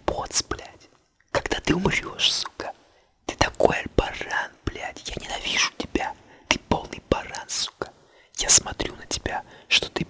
поц, блядь. Когда ты умрешь, сука. Ты такой баран, блядь. Я ненавижу тебя. Ты полный баран, сука. Я смотрю на тебя, что ты